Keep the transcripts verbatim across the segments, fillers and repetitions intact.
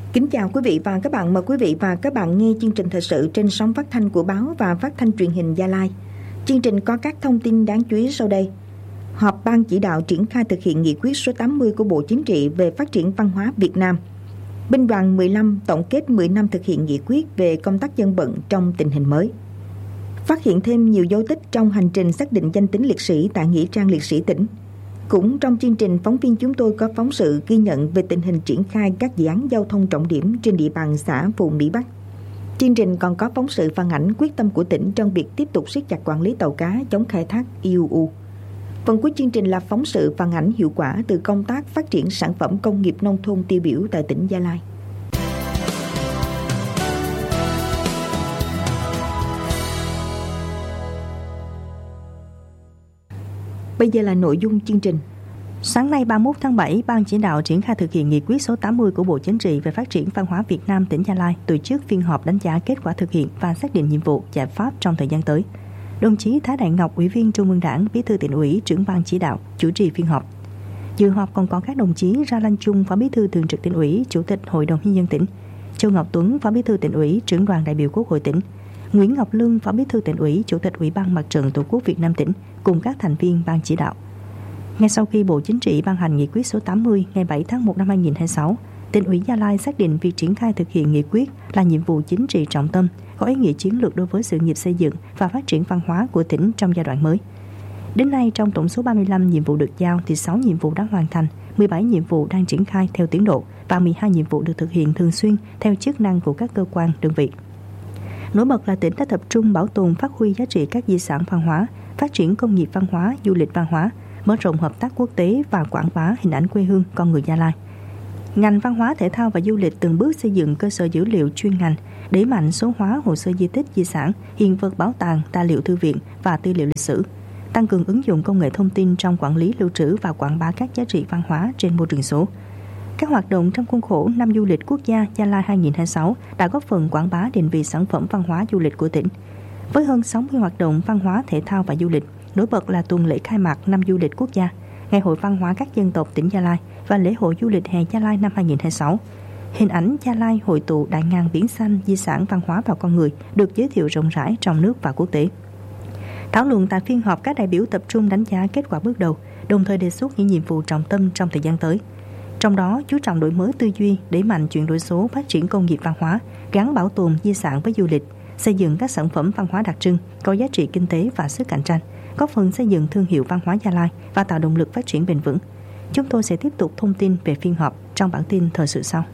Kính chào quý vị và các bạn. Mời quý vị và các bạn nghe chương trình thời sự trên sóng phát thanh của báo và phát thanh truyền hình Gia Lai. Chương trình có các thông tin đáng chú ý sau đây. Họp ban chỉ đạo triển khai thực hiện nghị quyết số tám mươi của Bộ Chính trị về phát triển văn hóa Việt Nam. Binh đoàn mười lăm tổng kết mười năm thực hiện nghị quyết về công tác dân vận trong tình hình mới. Phát hiện thêm nhiều dấu tích trong hành trình xác định danh tính liệt sĩ tại nghĩa trang liệt sĩ tỉnh. Cũng trong chương trình, phóng viên chúng tôi có phóng sự ghi nhận về tình hình triển khai các dự án giao thông trọng điểm trên địa bàn xã Phù Mỹ Bắc. Chương trình còn có phóng sự phản ánh quyết tâm của tỉnh trong việc tiếp tục siết chặt quản lý tàu cá chống khai thác i u u. Phần cuối chương trình là phóng sự phản ánh hiệu quả từ công tác phát triển sản phẩm công nghiệp nông thôn tiêu biểu tại tỉnh Gia Lai. Bây giờ là nội dung chương trình. Sáng nay ba mươi mốt tháng bảy, Ban chỉ đạo triển khai thực hiện nghị quyết số tám mươi của Bộ Chính trị về phát triển văn hóa Việt Nam tỉnh Gia Lai tổ chức phiên họp đánh giá kết quả thực hiện và xác định nhiệm vụ, giải pháp trong thời gian tới. Đồng chí Thái Đại Ngọc, Ủy viên Trung ương Đảng, Bí thư Tỉnh ủy, trưởng ban chỉ đạo, chủ trì phiên họp. Dự họp còn có các đồng chí Ra Lan Chung, Phó Bí thư Thường trực Tỉnh ủy, Chủ tịch Hội đồng Nhân dân tỉnh; Châu Ngọc Tuấn, Phó Bí thư Tỉnh ủy, trưởng đoàn đại biểu Quốc hội tỉnh; Nguyễn Ngọc Lương, Phó Bí thư Tỉnh ủy, Chủ tịch Ủy ban Mặt trận Tổ quốc Việt Nam tỉnh cùng các thành viên ban chỉ đạo. Ngay sau khi Bộ Chính trị ban hành nghị quyết số tám mươi ngày bảy tháng một năm hai nghìn không trăm hai mươi sáu, Tỉnh ủy Gia Lai xác định việc triển khai thực hiện nghị quyết là nhiệm vụ chính trị trọng tâm, có ý nghĩa chiến lược đối với sự nghiệp xây dựng và phát triển văn hóa của tỉnh trong giai đoạn mới. Đến nay, trong tổng số ba mươi lăm nhiệm vụ được giao thì sáu nhiệm vụ đã hoàn thành, mười bảy nhiệm vụ đang triển khai theo tiến độ và mười hai nhiệm vụ được thực hiện thường xuyên theo chức năng của các cơ quan, đơn vị. Nổi bật là tỉnh đã tập trung bảo tồn, phát huy giá trị các di sản văn hóa, phát triển công nghiệp văn hóa, du lịch văn hóa, mở rộng hợp tác quốc tế và quảng bá hình ảnh quê hương con người Gia Lai. Ngành văn hóa, thể thao và du lịch từng bước xây dựng cơ sở dữ liệu chuyên ngành, đẩy mạnh số hóa hồ sơ di tích, di sản, hiện vật bảo tàng, tài liệu thư viện và tư liệu lịch sử, tăng cường ứng dụng công nghệ thông tin trong quản lý, lưu trữ và quảng bá các giá trị văn hóa trên môi trường số. Các hoạt động trong khuôn khổ năm du lịch quốc gia Gia Lai hai nghìn không trăm hai mươi sáu đã góp phần quảng bá định vị sản phẩm văn hóa du lịch của tỉnh. Với hơn sáu mươi hoạt động văn hóa, thể thao và du lịch, nổi bật là tuần lễ khai mạc năm du lịch quốc gia, Ngày hội văn hóa các dân tộc tỉnh Gia Lai và lễ hội du lịch hè Gia Lai năm hai nghìn không trăm hai mươi sáu. Hình ảnh Gia Lai hội tụ đại ngàn biển xanh, di sản văn hóa và con người được giới thiệu rộng rãi trong nước và quốc tế. Thảo luận tại phiên họp, các đại biểu tập trung đánh giá kết quả bước đầu, đồng thời đề xuất những nhiệm vụ trọng tâm trong thời gian tới. Trong đó, chú trọng đổi mới tư duy, đẩy mạnh chuyển đổi số, phát triển công nghiệp văn hóa, gắn bảo tồn di sản với du lịch, xây dựng các sản phẩm văn hóa đặc trưng, có giá trị kinh tế và sức cạnh tranh, góp phần xây dựng thương hiệu văn hóa Gia Lai và tạo động lực phát triển bền vững. Chúng tôi sẽ tiếp tục thông tin về phiên họp trong bản tin thời sự sau.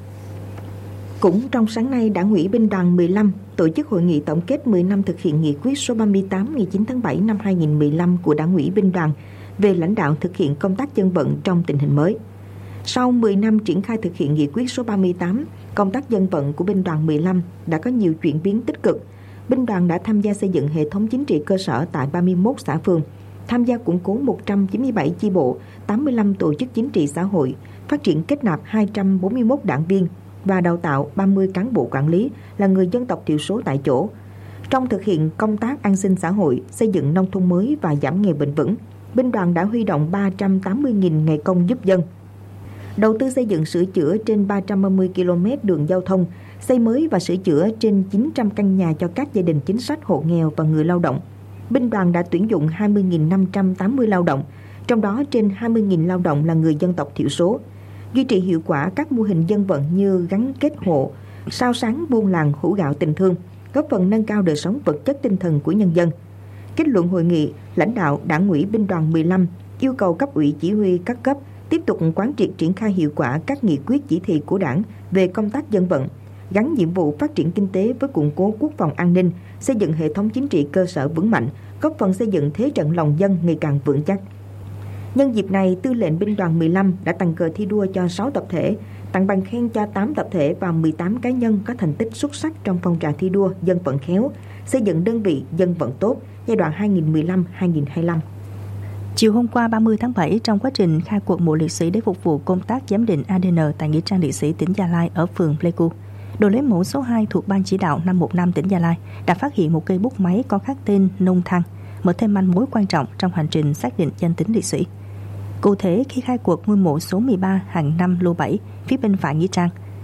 Cũng trong sáng nay, Đảng ủy Binh đoàn mười lăm tổ chức hội nghị tổng kết mười năm thực hiện nghị quyết số ba mươi tám ngày chín tháng bảy năm hai nghìn không trăm mười lăm của Đảng ủy Binh đoàn về lãnh đạo thực hiện công tác dân vận trong tình hình mới. Sau mười năm triển khai thực hiện nghị quyết số ba mươi tám, công tác dân vận của Binh đoàn mười lăm đã có nhiều chuyển biến tích cực. Binh đoàn đã tham gia xây dựng hệ thống chính trị cơ sở tại ba mươi mốt xã phường, tham gia củng cố một trăm chín mươi bảy chi bộ, tám mươi lăm tổ chức chính trị xã hội, phát triển kết nạp hai trăm bốn mươi mốt đảng viên và đào tạo ba mươi cán bộ quản lý là người dân tộc thiểu số tại chỗ. Trong thực hiện công tác an sinh xã hội, xây dựng nông thôn mới và giảm nghèo bền vững, Binh đoàn đã huy động ba trăm tám mươi nghìn ngày công giúp dân, đầu tư xây dựng sửa chữa trên ba trăm ba mươi ki lô mét đường giao thông, xây mới và sửa chữa trên chín trăm căn nhà cho các gia đình chính sách, hộ nghèo và người lao động. Binh đoàn đã tuyển dụng hai mươi nghìn năm trăm tám mươi lao động, trong đó trên hai mươi nghìn lao động là người dân tộc thiểu số. Duy trì hiệu quả các mô hình dân vận như gắn kết hộ, sao sáng buôn làng hũ gạo tình thương, góp phần nâng cao đời sống vật chất tinh thần của nhân dân. Kết luận hội nghị, lãnh đạo Đảng ủy Binh đoàn mười lăm yêu cầu cấp ủy chỉ huy các cấp tiếp tục quán triệt triển khai hiệu quả các nghị quyết chỉ thị của Đảng về công tác dân vận, gắn nhiệm vụ phát triển kinh tế với củng cố quốc phòng an ninh, xây dựng hệ thống chính trị cơ sở vững mạnh, góp phần xây dựng thế trận lòng dân ngày càng vững chắc. Nhân dịp này, Tư lệnh Binh đoàn mười lăm đã tặng cờ thi đua cho sáu tập thể, tặng bằng khen cho tám tập thể và mười tám cá nhân có thành tích xuất sắc trong phong trào thi đua dân vận khéo, xây dựng đơn vị dân vận tốt giai đoạn hai nghìn không trăm mười lăm đến hai nghìn không trăm hai mươi lăm. Chiều hôm qua ba mươi tháng bảy, trong quá trình khai quật mộ liệt sĩ để phục vụ công tác giám định a đê en tại nghĩa trang liệt sĩ tỉnh Gia Lai ở phường Pleiku, đội lấy mẫu số hai thuộc Ban chỉ đạo năm một năm tỉnh Gia Lai đã phát hiện một cây bút máy có khắc tên Nông Thăng, mở thêm manh mối quan trọng trong hành trình xác định danh tính liệt sĩ. Cụ thể, khi khai quật ngôi mộ số mười ba hàng năm lô bảy phía bên phải nghĩa trang,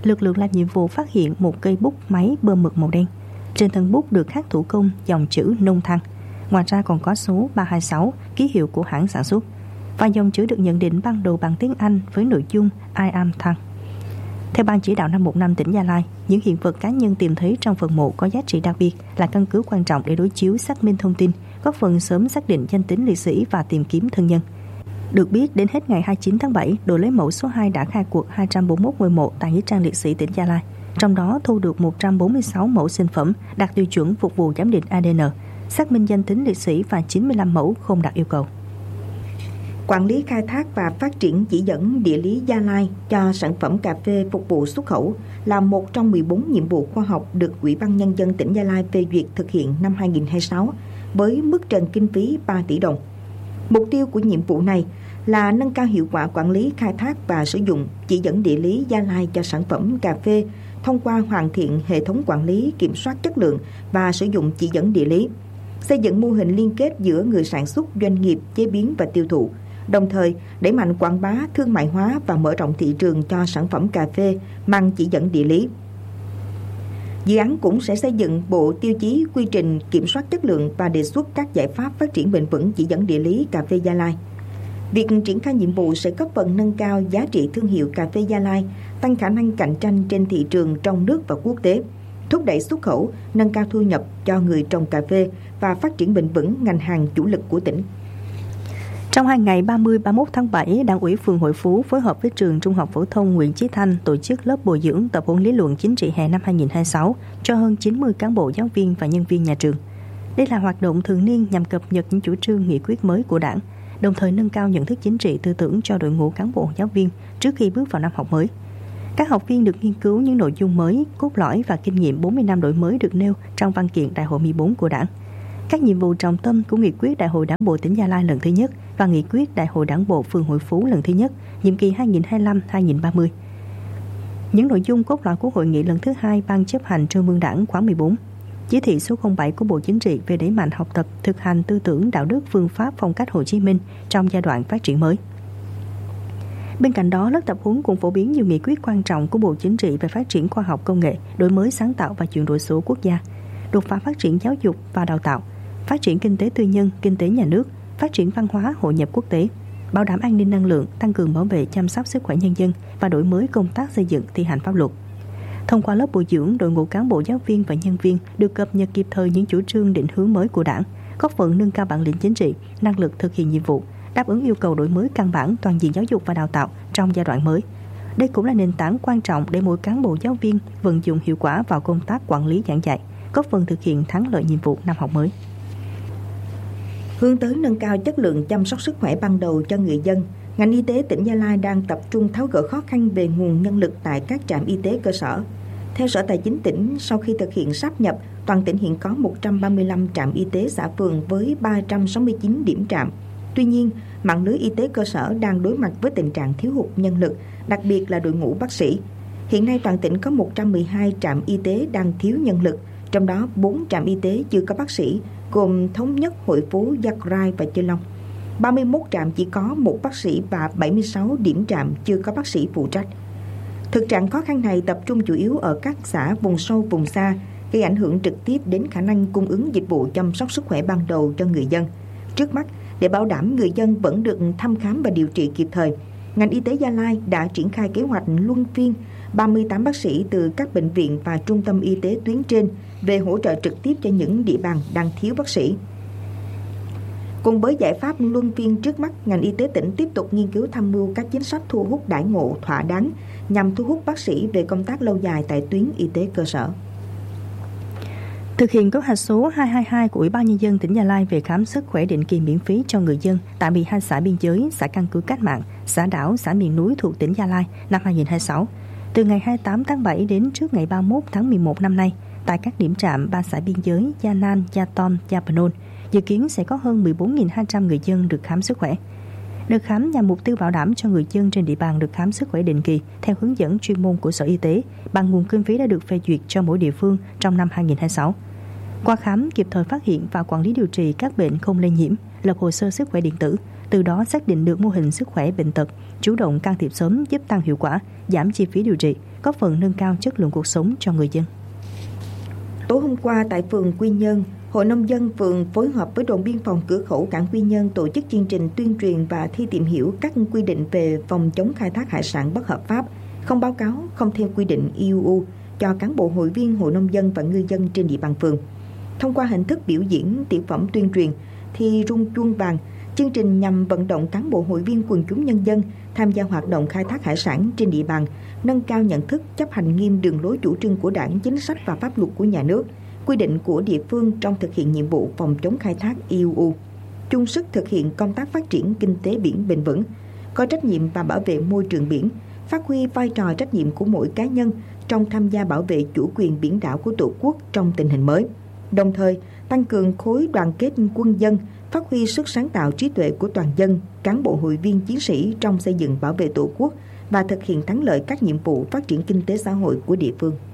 lực lượng làm nhiệm vụ phát hiện một cây bút máy bơm mực màu đen. Trên thân bút được khắc thủ công dòng chữ Nông Thăng. Ngoài ra còn có số ba hai sáu, ký hiệu của hãng sản xuất. Và dòng chữ được nhận định ban đầu bằng tiếng Anh với nội dung I am Thăng. Theo Ban chỉ đạo năm một năm tỉnh Gia Lai, những hiện vật cá nhân tìm thấy trong phần mộ có giá trị đặc biệt là căn cứ quan trọng để đối chiếu xác minh thông tin, góp phần sớm xác định danh tính liệt sĩ và tìm kiếm thân nhân. Được biết, đến hết ngày hai mươi chín tháng bảy, đội lấy mẫu số hai đã khai cuộc hai trăm bốn mươi mốt ngôi mộ tại nghĩa trang liệt sĩ tỉnh Gia Lai. Trong đó thu được một trăm bốn mươi sáu mẫu sinh phẩm đạt tiêu chuẩn phục vụ giám định a đê en, xác minh danh tính liệt sĩ và chín mươi lăm mẫu không đạt yêu cầu. Quản lý khai thác và phát triển chỉ dẫn địa lý Gia Lai cho sản phẩm cà phê phục vụ xuất khẩu là một trong mười bốn nhiệm vụ khoa học được Ủy ban Nhân dân tỉnh Gia Lai phê duyệt thực hiện năm hai nghìn không trăm hai mươi sáu với mức trần kinh phí ba tỷ đồng. Mục tiêu của nhiệm vụ này là nâng cao hiệu quả quản lý khai thác và sử dụng chỉ dẫn địa lý Gia Lai cho sản phẩm cà phê thông qua hoàn thiện hệ thống quản lý, kiểm soát chất lượng và sử dụng chỉ dẫn địa lý, xây dựng mô hình liên kết giữa người sản xuất, doanh nghiệp, chế biến và tiêu thụ, đồng thời đẩy mạnh quảng bá, thương mại hóa và mở rộng thị trường cho sản phẩm cà phê mang chỉ dẫn địa lý. Dự án cũng sẽ xây dựng bộ tiêu chí quy trình kiểm soát chất lượng và đề xuất các giải pháp phát triển bền vững chỉ dẫn địa lý cà phê Gia Lai. Việc triển khai nhiệm vụ sẽ góp phần nâng cao giá trị thương hiệu cà phê Gia Lai, tăng khả năng cạnh tranh trên thị trường trong nước và quốc tế, thúc đẩy xuất khẩu, nâng cao thu nhập cho người trồng cà phê và phát triển bền vững ngành hàng chủ lực của tỉnh. Trong hai ngày ba mươi, ba mươi mốt tháng bảy, Đảng ủy phường Hội Phú phối hợp với trường Trung học phổ thông Nguyễn Chí Thanh tổ chức lớp bồi dưỡng tập huấn lý luận chính trị hè năm hai nghìn không trăm hai mươi sáu cho hơn chín mươi cán bộ, giáo viên và nhân viên nhà trường. Đây là hoạt động thường niên nhằm cập nhật những chủ trương, nghị quyết mới của Đảng, đồng thời nâng cao nhận thức chính trị, tư tưởng cho đội ngũ cán bộ, giáo viên trước khi bước vào năm học mới. Các học viên được nghiên cứu những nội dung mới, cốt lõi và kinh nghiệm bốn mươi năm đổi mới được nêu trong văn kiện Đại hội mười bốn của Đảng. Các nhiệm vụ trọng tâm của nghị quyết Đại hội Đảng bộ tỉnh Gia Lai lần thứ nhất và nghị quyết Đại hội Đảng bộ phường Hội Phú lần thứ nhất, nhiệm kỳ hai nghìn không trăm hai mươi lăm đến hai nghìn không trăm ba mươi. Những nội dung cốt lõi của hội nghị lần thứ hai Ban chấp hành Trung ương Đảng khóa mười bốn. Chỉ thị số không bảy của Bộ Chính trị về đẩy mạnh học tập, thực hành tư tưởng, đạo đức, phương pháp, phong cách Hồ Chí Minh trong giai đoạn phát triển mới. Bên cạnh đó, lớp tập huấn cũng phổ biến nhiều nghị quyết quan trọng của Bộ Chính trị về phát triển khoa học công nghệ, đổi mới sáng tạo và chuyển đổi số quốc gia, đột phá phát triển giáo dục và đào tạo, phát triển kinh tế tư nhân, kinh tế nhà nước, phát triển văn hóa, hội nhập quốc tế, bảo đảm an ninh năng lượng, tăng cường bảo vệ chăm sóc sức khỏe nhân dân và đổi mới công tác xây dựng thi hành pháp luật. Thông qua lớp bồi dưỡng, đội ngũ cán bộ, giáo viên và nhân viên được cập nhật kịp thời những chủ trương, định hướng mới của Đảng, góp phần nâng cao bản lĩnh chính trị, năng lực thực hiện nhiệm vụ, đáp ứng yêu cầu đổi mới căn bản toàn diện giáo dục và đào tạo trong giai đoạn mới. Đây cũng là nền tảng quan trọng để mỗi cán bộ, giáo viên vận dụng hiệu quả vào công tác quản lý giảng dạy, góp phần thực hiện thắng lợi nhiệm vụ năm học mới. Hướng tới nâng cao chất lượng chăm sóc sức khỏe ban đầu cho người dân, ngành y tế tỉnh Gia Lai đang tập trung tháo gỡ khó khăn về nguồn nhân lực tại các trạm y tế cơ sở. Theo Sở Tài chính tỉnh, sau khi thực hiện sáp nhập, toàn tỉnh hiện có một trăm ba mươi lăm trạm y tế xã phường với ba trăm sáu mươi chín điểm trạm. Tuy nhiên, mạng lưới y tế cơ sở đang đối mặt với tình trạng thiếu hụt nhân lực, đặc biệt là đội ngũ bác sĩ. Hiện nay toàn tỉnh có một trăm mười hai trạm y tế đang thiếu nhân lực, trong đó bốn trạm y tế chưa có bác sĩ, gồm Thống Nhất, Hội Phú, Gia Rai và Chư Long. ba mươi mốt trạm chỉ có một bác sĩ và bảy mươi sáu điểm trạm chưa có bác sĩ phụ trách. Thực trạng khó khăn này tập trung chủ yếu ở các xã vùng sâu, vùng xa, gây ảnh hưởng trực tiếp đến khả năng cung ứng dịch vụ chăm sóc sức khỏe ban đầu cho người dân. Trước mắt, để bảo đảm người dân vẫn được thăm khám và điều trị kịp thời, ngành y tế Gia Lai đã triển khai kế hoạch luân phiên ba mươi tám bác sĩ từ các bệnh viện và trung tâm y tế tuyến trên về hỗ trợ trực tiếp cho những địa bàn đang thiếu bác sĩ. Cùng với giải pháp luân phiên trước mắt, ngành y tế tỉnh tiếp tục nghiên cứu tham mưu các chính sách thu hút đãi ngộ thỏa đáng nhằm thu hút bác sĩ về công tác lâu dài tại tuyến y tế cơ sở. Thực hiện kế hoạch số hai hai hai của Ủy ban Nhân dân tỉnh Gia Lai về khám sức khỏe định kỳ miễn phí cho người dân tại mười hai xã biên giới, xã căn cứ cách mạng, xã đảo, xã miền núi thuộc tỉnh Gia Lai năm hai nghìn không trăm hai mươi sáu, từ ngày hai mươi tám tháng bảy đến trước ngày ba mươi mốt tháng mười một năm nay, tại các điểm trạm ba xã biên giới Gia Nan, Gia Tom, Gia Panon, dự kiến sẽ có hơn mười bốn nghìn hai trăm người dân được khám sức khỏe. Đợt khám nhằm mục tiêu bảo đảm cho người dân trên địa bàn được khám sức khỏe định kỳ theo hướng dẫn chuyên môn của Sở Y tế bằng nguồn kinh phí đã được phê duyệt cho mỗi địa phương trong năm hai nghìn không trăm hai mươi sáu. Qua khám, kịp thời phát hiện và quản lý điều trị các bệnh không lây nhiễm, lập hồ sơ sức khỏe điện tử, từ đó xác định được mô hình sức khỏe bệnh tật, chủ động can thiệp sớm giúp tăng hiệu quả, giảm chi phí điều trị, góp phần nâng cao chất lượng cuộc sống cho người dân. Tối hôm qua tại phường Quy Nhơn, Hội Nông dân phường phối hợp với đồn biên phòng cửa khẩu cảng Quy Nhơn tổ chức chương trình tuyên truyền và thi tìm hiểu các quy định về phòng chống khai thác hải sản bất hợp pháp, không báo cáo, không theo quy định i u u cho cán bộ hội viên Hội Nông dân và ngư dân trên địa bàn phường. Thông qua hình thức biểu diễn tiểu phẩm tuyên truyền, thi rung chuông vàng, chương trình nhằm vận động cán bộ hội viên quần chúng nhân dân tham gia hoạt động khai thác hải sản trên địa bàn, nâng cao nhận thức, chấp hành nghiêm đường lối chủ trương của Đảng, chính sách và pháp luật của nhà nước, quy định của địa phương trong thực hiện nhiệm vụ phòng chống khai thác i u u, chung sức thực hiện công tác phát triển kinh tế biển bền vững, có trách nhiệm và bảo vệ môi trường biển, phát huy vai trò trách nhiệm của mỗi cá nhân trong tham gia bảo vệ chủ quyền biển đảo của Tổ quốc trong tình hình mới. Đồng thời, tăng cường khối đoàn kết quân dân, phát huy sức sáng tạo trí tuệ của toàn dân, cán bộ hội viên chiến sĩ trong xây dựng bảo vệ Tổ quốc và thực hiện thắng lợi các nhiệm vụ phát triển kinh tế xã hội của địa phương.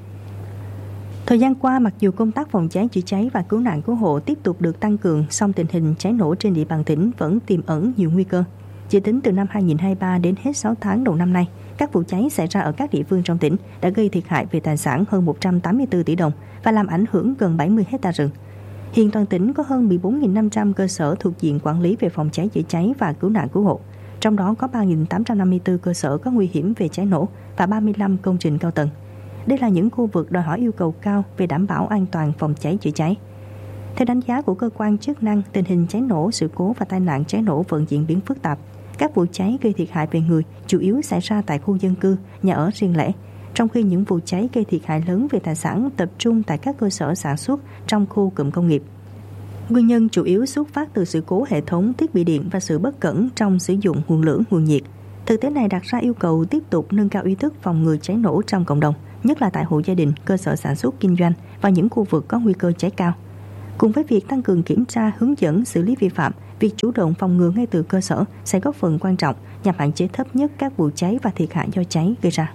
Thời gian qua, mặc dù công tác phòng cháy chữa cháy và cứu nạn cứu hộ tiếp tục được tăng cường, song tình hình cháy nổ trên địa bàn tỉnh vẫn tiềm ẩn nhiều nguy cơ. Chỉ tính từ năm hai không hai ba đến hết sáu tháng đầu năm nay, các vụ cháy xảy ra ở các địa phương trong tỉnh đã gây thiệt hại về tài sản hơn một trăm tám mươi tư tỷ đồng và làm ảnh hưởng gần bảy mươi héc ta rừng. Hiện toàn tỉnh có hơn mười bốn nghìn năm trăm cơ sở thuộc diện quản lý về phòng cháy chữa cháy và cứu nạn cứu hộ. Trong đó có ba nghìn tám trăm năm mươi tư cơ sở có nguy hiểm về cháy nổ và ba mươi lăm công trình cao tầng. Đây là những khu vực đòi hỏi yêu cầu cao về đảm bảo an toàn phòng cháy chữa cháy. Theo đánh giá của cơ quan chức năng, tình hình cháy nổ, sự cố và tai nạn cháy nổ vẫn diễn biến phức tạp. Các vụ cháy gây thiệt hại về người chủ yếu xảy ra tại khu dân cư, nhà ở riêng lẻ, trong khi những vụ cháy gây thiệt hại lớn về tài sản tập trung tại các cơ sở sản xuất trong khu cụm công nghiệp. Nguyên nhân chủ yếu xuất phát từ sự cố hệ thống thiết bị điện và sự bất cẩn trong sử dụng nguồn lửa, nguồn nhiệt. Thực tế này đặt ra yêu cầu tiếp tục nâng cao ý thức phòng ngừa cháy nổ trong cộng đồng, nhất là tại hộ gia đình, cơ sở sản xuất kinh doanh và những khu vực có nguy cơ cháy cao. Cùng với việc tăng cường kiểm tra, hướng dẫn, xử lý vi phạm, việc chủ động phòng ngừa ngay từ cơ sở sẽ góp phần quan trọng nhằm hạn chế thấp nhất các vụ cháy và thiệt hại do cháy gây ra.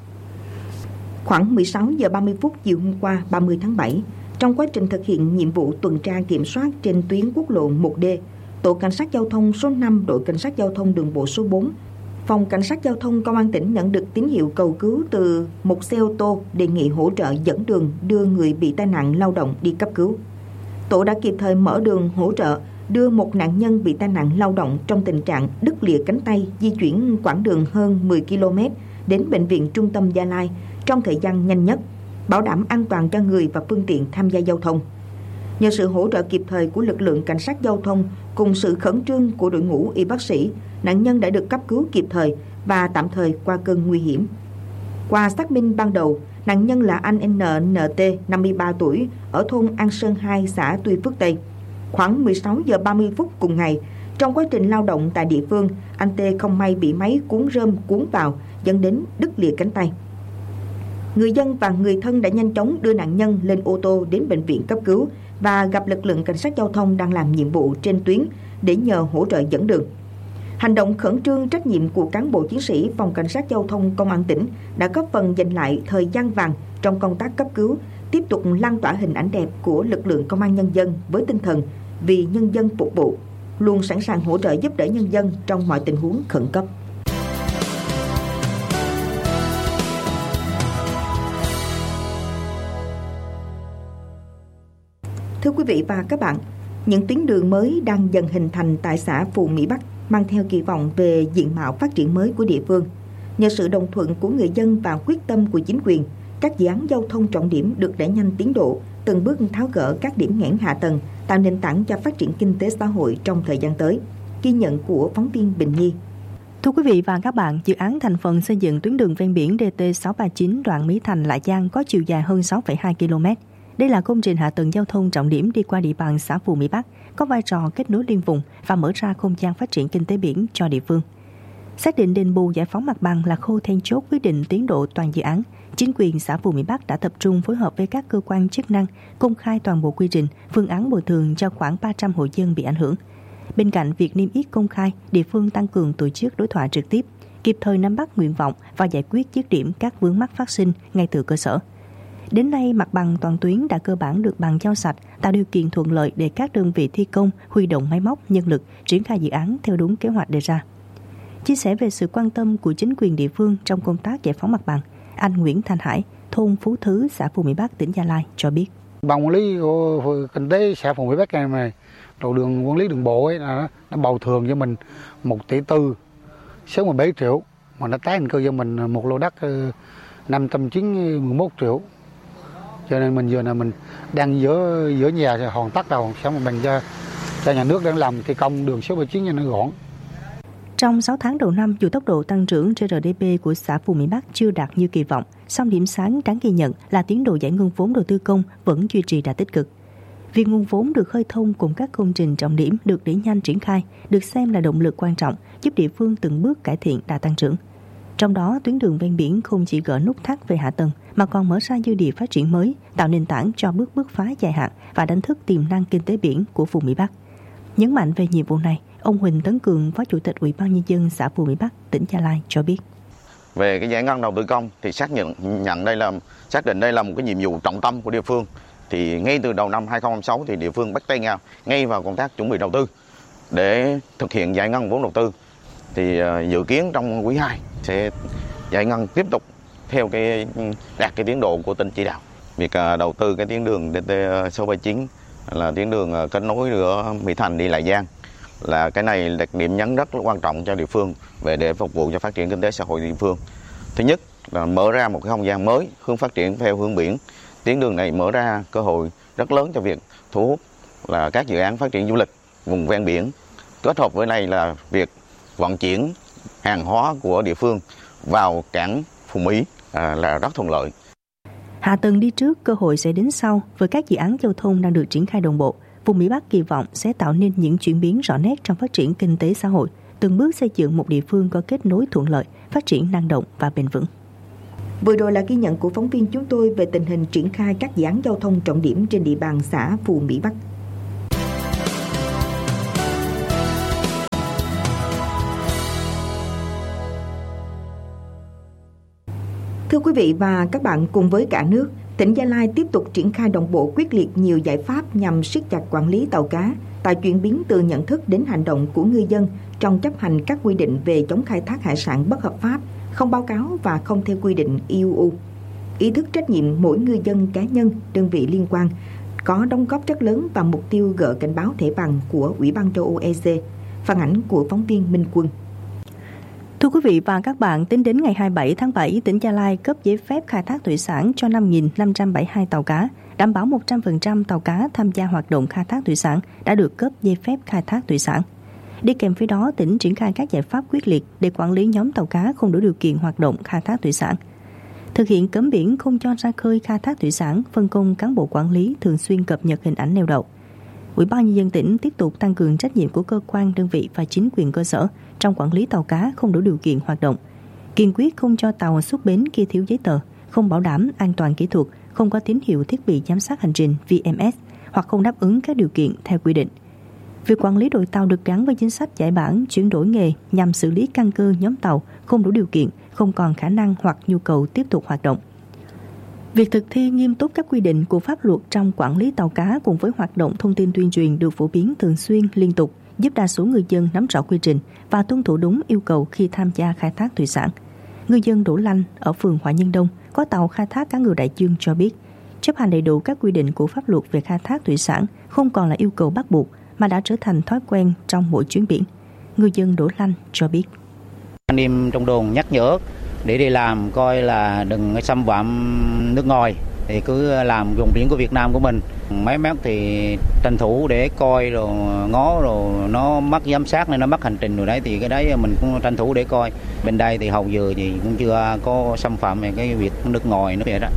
Khoảng mười sáu giờ ba mươi phút chiều hôm qua ba mươi tháng bảy, trong quá trình thực hiện nhiệm vụ tuần tra kiểm soát trên tuyến quốc lộ một D, Tổ Cảnh sát Giao thông số năm, Đội Cảnh sát Giao thông đường bộ số bốn, Phòng Cảnh sát Giao thông Công an tỉnh nhận được tín hiệu cầu cứu từ một xe ô tô đề nghị hỗ trợ dẫn đường đưa người bị tai nạn lao động đi cấp cứu. Tổ đã kịp thời mở đường hỗ trợ đưa một nạn nhân bị tai nạn lao động trong tình trạng đứt lìa cánh tay di chuyển quãng đường hơn mười ki lô mét đến Bệnh viện Trung tâm Gia Lai trong thời gian nhanh nhất, bảo đảm an toàn cho người và phương tiện tham gia giao thông. Nhờ sự hỗ trợ kịp thời của lực lượng cảnh sát giao thông cùng sự khẩn trương của đội ngũ y bác sĩ, nạn nhân đã được cấp cứu kịp thời và tạm thời qua cơn nguy hiểm. Qua xác minh ban đầu, nạn nhân là anh en en tê, năm mươi ba tuổi, ở thôn An Sơn hai, xã Tuy Phước Tây. Khoảng mười sáu giờ ba mươi phút cùng ngày, trong quá trình lao động tại địa phương, anh Tê không may bị máy cuốn rơm cuốn vào, dẫn đến đứt lìa cánh tay. Người dân và người thân đã nhanh chóng đưa nạn nhân lên ô tô đến bệnh viện cấp cứu và gặp lực lượng cảnh sát giao thông đang làm nhiệm vụ trên tuyến để nhờ hỗ trợ dẫn đường. Hành động khẩn trương trách nhiệm của cán bộ chiến sĩ Phòng Cảnh sát Giao thông Công an tỉnh đã góp phần giành lại thời gian vàng trong công tác cấp cứu, tiếp tục lan tỏa hình ảnh đẹp của lực lượng công an nhân dân với tinh thần vì nhân dân phục vụ, luôn sẵn sàng hỗ trợ giúp đỡ nhân dân trong mọi tình huống khẩn cấp. Thưa quý vị và các bạn, những tuyến đường mới đang dần hình thành tại xã Phù Mỹ Bắc mang theo kỳ vọng về diện mạo phát triển mới của địa phương. Nhờ sự đồng thuận của người dân và quyết tâm của chính quyền, các dự án giao thông trọng điểm được đẩy nhanh tiến độ, từng bước tháo gỡ các điểm nghẽn hạ tầng, tạo nền tảng cho phát triển kinh tế xã hội trong thời gian tới. Ghi nhận của phóng viên Bình Nhi. Thưa quý vị và các bạn, dự án thành phần xây dựng tuyến đường ven biển D T sáu ba chín đoạn Mỹ Thành - Lạ Giang có chiều dài hơn sáu phẩy hai ki lô mét. Đây là công trình hạ tầng giao thông trọng điểm đi qua địa bàn xã Phù Mỹ Bắc, có vai trò kết nối liên vùng và mở ra không gian phát triển kinh tế biển cho địa phương. Xác định đền bù giải phóng mặt bằng là khâu then chốt quyết định tiến độ toàn dự án. Chính quyền xã Phù Mỹ Bắc đã tập trung phối hợp với các cơ quan chức năng công khai toàn bộ quy trình, phương án bồi thường cho khoảng ba trăm hộ dân bị ảnh hưởng. Bên cạnh việc niêm yết công khai, địa phương tăng cường tổ chức đối thoại trực tiếp, kịp thời nắm bắt nguyện vọng và giải quyết dứt điểm các vướng mắc phát sinh ngay từ cơ sở. Đến nay, mặt bằng toàn tuyến đã cơ bản được bàn giao sạch, tạo điều kiện thuận lợi để các đơn vị thi công huy động máy móc, nhân lực, triển khai dự án theo đúng kế hoạch đề ra. Chia sẻ về sự quan tâm của chính quyền địa phương trong công tác giải phóng mặt bằng, anh Nguyễn Thanh Hải, thôn Phú Thứ, xã Phú Mỹ Bắc, tỉnh Gia Lai cho biết. Ban quản lý của kinh tế xã Phú Mỹ Bắc này, đầu đường quản lý đường bộ ấy, nó, nó bồi thường cho mình một tỷ tư, sáu mươi bảy triệu, mà nó tái định cư cho mình một lô đất năm trăm chín mươi mốt triệu. Cho nên mình giờ là mình đang giữa giữa nhà hoàn tất rồi, xong mình cho cho nhà nước đang làm thi công đường số bảy mươi chín cho nó gọn. Trong sáu tháng đầu năm, dù tốc độ tăng trưởng giê rờ đê pê của xã Phú Mỹ Bắc chưa đạt như kỳ vọng, song điểm sáng đáng ghi nhận là tiến độ giải ngân vốn đầu tư công vẫn duy trì đạt tích cực. Việc nguồn vốn được khơi thông cùng các công trình trọng điểm được đẩy nhanh triển khai được xem là động lực quan trọng giúp địa phương từng bước cải thiện đà tăng trưởng. Trong đó, tuyến đường ven biển không chỉ gỡ nút thắt về hạ tầng mà còn mở ra dư địa phát triển mới, tạo nền tảng cho bước bứt phá dài hạn và đánh thức tiềm năng kinh tế biển của Phú Mỹ Bắc. Nhấn mạnh về nhiệm vụ này, ông Huỳnh Tấn Cường, Phó Chủ tịch Ủy ban Nhân dân xã Phú Mỹ Bắc, tỉnh Gia Lai cho biết. Về cái giải ngân đầu tư công thì xác nhận nhận đây là xác định đây là một cái nhiệm vụ trọng tâm của địa phương. Thì ngay từ đầu năm hai không hai sáu thì địa phương bắt tay nhau ngay vào công tác chuẩn bị đầu tư để thực hiện giải ngân vốn đầu tư. Thì uh, dự kiến trong quý hai sẽ giải ngân tiếp tục theo cái đạt cái tiến độ của tỉnh chỉ đạo. Việc uh, đầu tư cái tuyến đường đê tê sáu bảy chín là tuyến đường uh, kết nối giữa Mỹ Thành đi Lại Giang, là cái này là điểm nhấn rất là quan trọng cho địa phương về để phục vụ cho phát triển kinh tế xã hội địa phương. Thứ nhất là mở ra một cái không gian mới hướng phát triển theo hướng biển. Tuyến đường này mở ra cơ hội rất lớn cho việc thu hút là các dự án phát triển du lịch vùng ven biển. Kết hợp với này là việc vận chuyển hàng hóa của địa phương vào cảng Phú Mỹ à, là rất thuận lợi. Hạ tầng đi trước, cơ hội sẽ đến sau. Với các dự án giao thông đang được triển khai đồng bộ, Phú Mỹ Bắc kỳ vọng sẽ tạo nên những chuyển biến rõ nét trong phát triển kinh tế xã hội, từng bước xây dựng một địa phương có kết nối thuận lợi, phát triển năng động và bền vững. Vừa rồi là ghi nhận của phóng viên chúng tôi về tình hình triển khai các dự án giao thông trọng điểm trên địa bàn xã Phú Mỹ Bắc. Thưa quý vị và các bạn, cùng với cả nước, tỉnh Gia Lai tiếp tục triển khai đồng bộ quyết liệt nhiều giải pháp nhằm siết chặt quản lý tàu cá, tạo chuyển biến từ nhận thức đến hành động của ngư dân trong chấp hành các quy định về chống khai thác hải sản bất hợp pháp, không báo cáo và không theo quy định i u u. Ý thức trách nhiệm mỗi ngư dân, cá nhân, đơn vị liên quan có đóng góp rất lớn vào mục tiêu gỡ cảnh báo thẻ vàng của Ủy ban châu Âu e xê. Phản ánh của phóng viên Minh Quân. Thưa quý vị và các bạn, tính đến ngày hai mươi bảy tháng bảy, tỉnh Gia Lai cấp giấy phép khai thác thủy sản cho năm nghìn năm trăm bảy mươi hai tàu cá, đảm bảo một trăm phần trăm tàu cá tham gia hoạt động khai thác thủy sản đã được cấp giấy phép khai thác thủy sản. Đi kèm với đó, tỉnh triển khai các giải pháp quyết liệt để quản lý nhóm tàu cá không đủ điều kiện hoạt động khai thác thủy sản. Thực hiện cấm biển không cho ra khơi khai thác thủy sản, phân công cán bộ quản lý thường xuyên cập nhật hình ảnh neo đậu. Ủy ban Nhân dân tỉnh tiếp tục tăng cường trách nhiệm của cơ quan, đơn vị và chính quyền cơ sở trong quản lý tàu cá không đủ điều kiện hoạt động. Kiên quyết không cho tàu xuất bến khi thiếu giấy tờ, không bảo đảm an toàn kỹ thuật, không có tín hiệu thiết bị giám sát hành trình vê em ét hoặc không đáp ứng các điều kiện theo quy định. Việc quản lý đội tàu được gắn với chính sách giải bản, chuyển đổi nghề nhằm xử lý căn cơ nhóm tàu không đủ điều kiện, không còn khả năng hoặc nhu cầu tiếp tục hoạt động. Việc thực thi nghiêm túc các quy định của pháp luật trong quản lý tàu cá cùng với hoạt động thông tin tuyên truyền được phổ biến thường xuyên, liên tục, giúp đa số người dân nắm rõ quy trình và tuân thủ đúng yêu cầu khi tham gia khai thác thủy sản. Ngư dân Đỗ Lanh ở phường Hòa Nhân Đông có tàu khai thác cá ngừ Đại Dương cho biết, chấp hành đầy đủ các quy định của pháp luật về khai thác thủy sản không còn là yêu cầu bắt buộc mà đã trở thành thói quen trong mỗi chuyến biển. Ngư dân Đỗ Lanh cho biết. Anh em trong đồn nhắc nhở để đi làm coi là đừng xâm phạm nước ngoài, thì cứ làm vùng biển của Việt Nam của mình. Máy móc thì tranh thủ để coi rồi ngó rồi nó mất giám sát nên nó mất hành trình rồi đấy, thì cái đấy mình cũng tranh thủ để coi. Bên đây thì hầu giờ thì cũng chưa có xâm phạm về cái việc nước ngoài nữa vậy đó.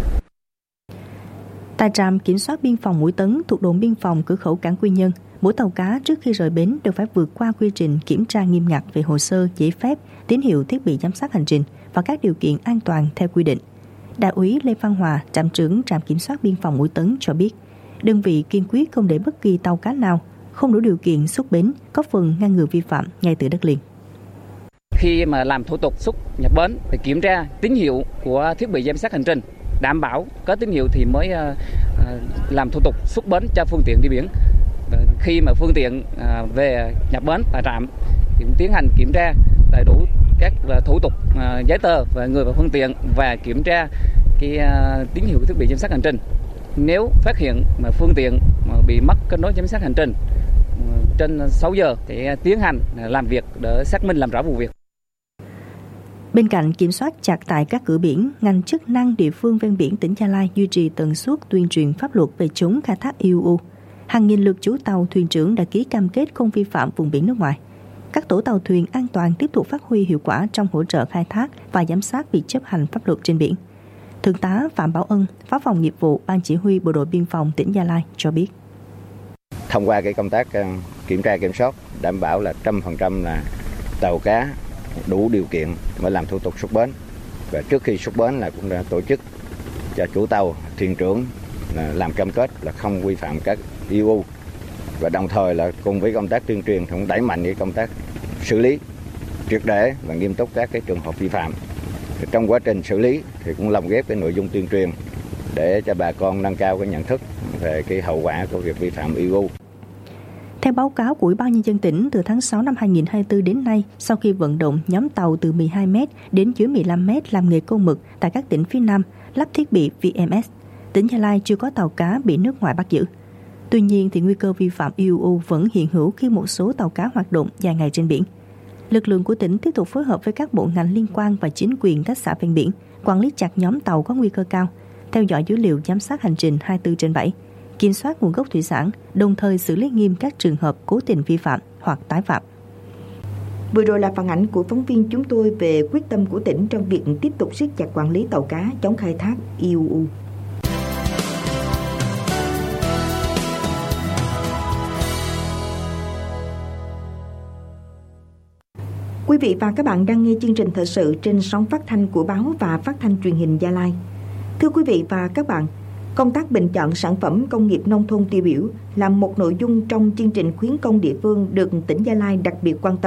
Tại trạm kiểm soát biên phòng Mũi Tấn thuộc đồn biên phòng cửa khẩu cảng Quy Nhơn, mỗi tàu cá trước khi rời bến đều phải vượt qua quy trình kiểm tra nghiêm ngặt về hồ sơ, giấy phép, tín hiệu thiết bị giám sát hành trình và các điều kiện an toàn theo quy định. Đại úy Lê Văn Hòa, trạm trưởng trạm kiểm soát biên phòng Mũi Tấn cho biết, đơn vị kiên quyết không để bất kỳ tàu cá nào không đủ điều kiện xuất bến, có phần ngăn ngừa vi phạm ngay từ đất liền. Khi mà làm thủ tục xuất nhập bến phải kiểm tra tín hiệu của thiết bị giám sát hành trình đảm bảo có tín hiệu thì mới làm thủ tục xuất bến cho phương tiện đi biển. Khi mà phương tiện về nhập bến tại trạm thì cũng tiến hành kiểm tra đầy đủ các thủ tục giấy tờ về người và phương tiện và kiểm tra cái tín hiệu thiết bị giám sát hành trình. Nếu phát hiện mà phương tiện mà bị mất kết nối giám sát hành trình trên sáu giờ thì tiến hành làm việc để xác minh làm rõ vụ việc. Bên cạnh kiểm soát chặt tại các cửa biển, ngành chức năng địa phương ven biển tỉnh Gia Lai duy trì tần suất tuyên truyền pháp luật về chống khai thác i u u. Hàng nghìn lượt chủ tàu, thuyền trưởng đã ký cam kết không vi phạm vùng biển nước ngoài. Các tổ tàu thuyền an toàn tiếp tục phát huy hiệu quả trong hỗ trợ khai thác và giám sát việc chấp hành pháp luật trên biển. Thượng tá Phạm Bảo Ân, Phó phòng nghiệp vụ Ban Chỉ huy Bộ đội Biên phòng tỉnh Gia Lai cho biết. Thông qua cái công tác kiểm tra kiểm soát đảm bảo là một trăm phần trăm là tàu cá đủ điều kiện mới làm thủ tục xuất bến. Và trước khi xuất bến là cũng đã tổ chức cho chủ tàu, thuyền trưởng là làm cam kết là không vi phạm các i u u. Và đồng thời là cùng với công tác tuyên truyền cũng đẩy mạnh cái công tác xử lý triệt để và nghiêm túc các cái trường hợp vi phạm. Trong quá trình xử lý thì cũng lồng ghép cái nội dung tuyên truyền để cho bà con nâng cao cái nhận thức về cái hậu quả của việc vi phạm i u u. Theo báo cáo của Ủy ban Nhân dân tỉnh, từ tháng sáu năm hai nghìn không trăm hai mươi tư đến nay, sau khi vận động nhóm tàu từ mười hai mét đến dưới mười lăm mét làm nghề câu mực tại các tỉnh phía Nam lắp thiết bị vê em ét, tỉnh Gia Lai chưa có tàu cá bị nước ngoài bắt giữ. Tuy nhiên, thì nguy cơ vi phạm i u u vẫn hiện hữu khi một số tàu cá hoạt động dài ngày trên biển. Lực lượng của tỉnh tiếp tục phối hợp với các bộ ngành liên quan và chính quyền các xã ven biển, quản lý chặt nhóm tàu có nguy cơ cao, theo dõi dữ liệu giám sát hành trình hai mươi tư trên bảy, kiểm soát nguồn gốc thủy sản, đồng thời xử lý nghiêm các trường hợp cố tình vi phạm hoặc tái phạm. Vừa rồi là phản ảnh của phóng viên chúng tôi về quyết tâm của tỉnh trong việc tiếp tục siết chặt quản lý tàu cá chống khai thác i u u. Quý vị và các bạn đang nghe chương trình thời sự trên sóng phát thanh của báo và phát thanh truyền hình Gia Lai. Thưa quý vị và các bạn, công tác bình chọn sản phẩm công nghiệp nông thôn tiêu biểu là một nội dung trong chương trình khuyến công địa phương được tỉnh Gia Lai đặc biệt quan tâm.